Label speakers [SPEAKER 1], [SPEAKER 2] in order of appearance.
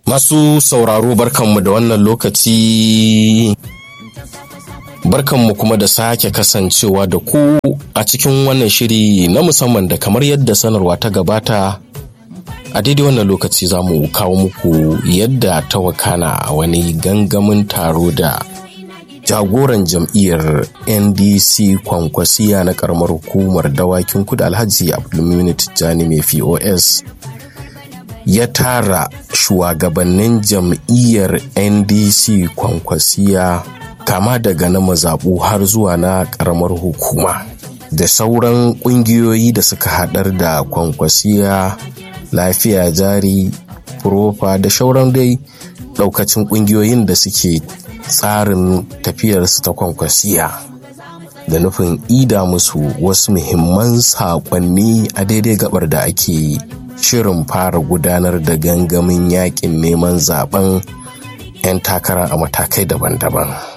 [SPEAKER 1] Masu sauraro barkanmu da wannan lokaci, barkanmu kuma da sake kasancewa da ku a cikin wannan shiri na musamman da kamar yadda sanarwa ta gabata a daidai wannan lokaci za mu kawo muku yadda ta wakana a wani gangamin taro da jagoran jam'iyyar NDC Kwankwasiya na karamar hukumar Dawakin Kudu Alhaji Abdulmumin Tijjani mai POS ya tara shugabannin jam'iyyar NDC Kwankwasiya kama daga na mazaɓu har zuwa na ƙaramar hukuma da sauran ƙungiyoyi da suka haɗar da Kwankwasiya, Lafiya Jari, Furofa da sauran dai ɗaukacin ƙungiyoyin da suke tsarin tafiyarsu ta Kwankwasiya da nufin ida musu wasu muhimman saƙonni a daidai gabar da ake shirin fara gudanar da gangamin yaƙin neman zaben 'yan takara a matakai daban-daban.